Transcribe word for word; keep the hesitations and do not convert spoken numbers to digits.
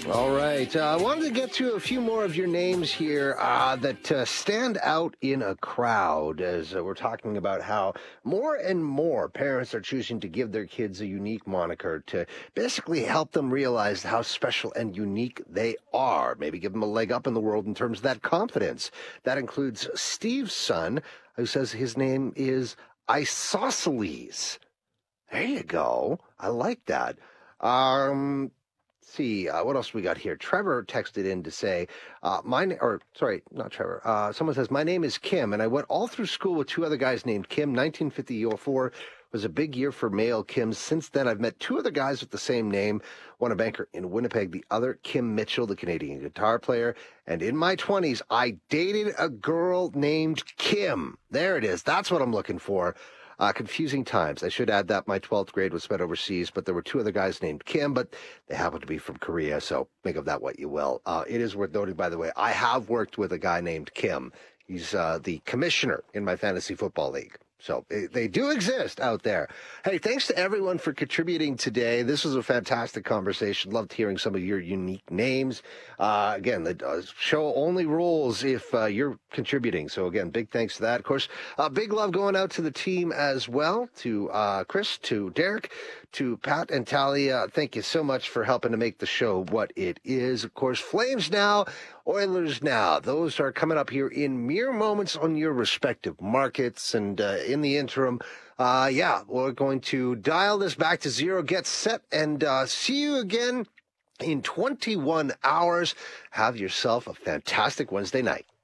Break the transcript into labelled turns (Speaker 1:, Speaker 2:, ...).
Speaker 1: All right. Uh, I wanted to get to a few more of your names here uh, that uh, stand out in a crowd as uh, we're talking about how more and more parents are choosing to give their kids a unique moniker to basically help them realize how special and unique they are. Maybe give them a leg up in the world in terms of that confidence. That includes Steve's son, who says his name is Isosceles. There you go. I like that. Um, see, uh, what else we got here? Trevor texted in to say, uh, my na- or sorry, not Trevor. Uh, someone says, my name is Kim, and I went all through school with two other guys named Kim. nineteen fifty-four was a big year for male Kims. Since then, I've met two other guys with the same name. One a banker in Winnipeg, the other Kim Mitchell, the Canadian guitar player. And in my twenties, I dated a girl named Kim. There it is. That's what I'm looking for. Uh, confusing times. I should add that my twelfth grade was spent overseas, but there were two other guys named Kim, but they happen to be from Korea, so make of that what you will. Uh, it is worth noting, by the way, I have worked with a guy named Kim. He's uh, the commissioner in my fantasy football league. So they do exist out there. Hey, thanks to everyone for contributing today. This was a fantastic conversation. Loved hearing some of your unique names. Uh, again, the uh, show only rolls if uh, you're contributing. So again, big thanks to that. Of course, uh, big love going out to the team as well, to uh, Chris, to Derek, to Pat and Talia. Thank you so much for helping to make the show what it is. Of course, Flames now, Oilers now. Those are coming up here in mere moments on your respective markets. And uh, in the interim, uh, yeah, we're going to dial this back to zero, get set, and uh, see you again in twenty-one hours. Have yourself a fantastic Wednesday night.